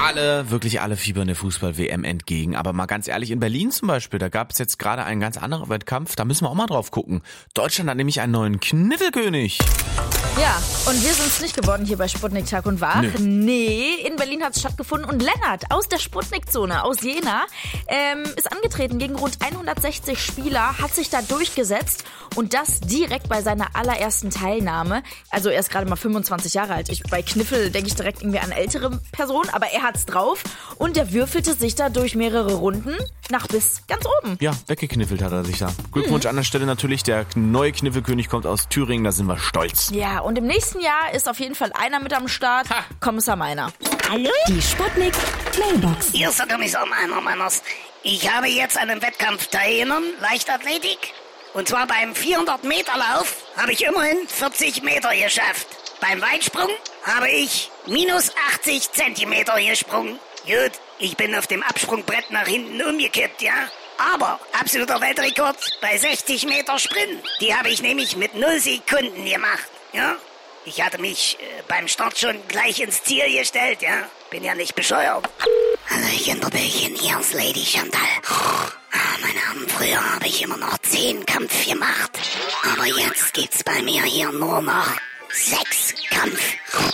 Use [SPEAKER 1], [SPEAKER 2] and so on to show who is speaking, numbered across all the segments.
[SPEAKER 1] wirklich alle fiebern der Fußball-WM entgegen. Aber mal ganz ehrlich, in Berlin zum Beispiel, da gab es jetzt gerade einen ganz anderen Wettkampf. Da müssen wir auch mal drauf gucken. Deutschland hat nämlich einen neuen Kniffelkönig.
[SPEAKER 2] Ja, und wir sind es nicht geworden hier bei Sputnik Tag und Wach. Nee, in Berlin hat es stattgefunden und Lennart aus der Sputnik-Zone, aus Jena, ist angetreten gegen rund 160 Spieler, hat sich da durchgesetzt und das direkt bei seiner allerersten Teilnahme. Also er ist gerade mal 25 Jahre alt. Bei Kniffel denke ich direkt irgendwie an ältere Personen, aber er hat's drauf und er würfelte sich da durch mehrere Runden nach bis ganz oben.
[SPEAKER 1] Ja, weggekniffelt hat er sich da. Glückwunsch an der Stelle natürlich, der neue Kniffelkönig kommt aus Thüringen, da sind wir stolz.
[SPEAKER 2] Ja, und im nächsten Jahr ist auf jeden Fall einer mit am Start, Kommissar Meiner.
[SPEAKER 3] Hallo? Die Sputnik Mailbox.
[SPEAKER 4] Hier ist der Kommissar Meiners. Ich habe jetzt an einem Wettkampf teilgenommen, Leichtathletik. Und zwar beim 400-Meter-Lauf habe ich immerhin 40 Meter geschafft. Beim Weitsprung habe ich minus 80 Zentimeter gesprungen. Gut, ich bin auf dem Absprungbrett nach hinten umgekippt, ja. Aber absoluter Weltrekord bei 60 Meter Sprint. Die habe ich nämlich mit 0 Sekunden gemacht, ja. Ich hatte mich beim Start schon gleich ins Ziel gestellt, ja. Bin ja nicht bescheuert. Hallo Kinderbällchen, hier ist Lady Chantal. Meine Herren, früher habe ich immer noch 10 Kampf gemacht. Aber jetzt gibt's bei mir hier nur noch 6 Kampf.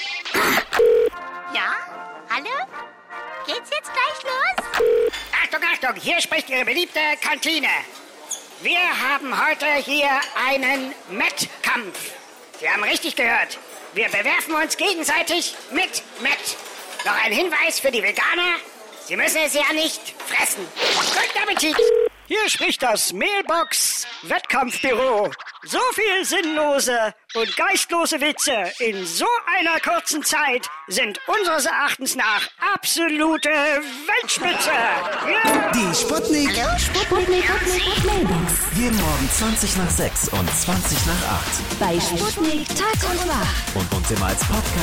[SPEAKER 3] Ja? Hallo? Geht's jetzt gleich los?
[SPEAKER 4] Achtung, hier spricht Ihre beliebte Kantine. Wir haben heute hier einen Mettkampf. Sie haben richtig gehört. Wir bewerfen uns gegenseitig mit Mett. Noch ein Hinweis für die Veganer. Sie müssen es ja nicht fressen. Guten Appetit!
[SPEAKER 5] Hier spricht das Mailbox-Wettkampfbüro. So viel sinnlose und geistlose Witze in so einer kurzen Zeit sind unseres Erachtens nach absolute Weltspitze. Ja.
[SPEAKER 6] Die Sputnik.
[SPEAKER 3] Hallo? Sputnik Mailbox.
[SPEAKER 6] Jeden Morgen 20 nach 6 und 20 nach 8.
[SPEAKER 3] Bei Sputnik Tag und Wach.
[SPEAKER 6] Und uns immer als Podcast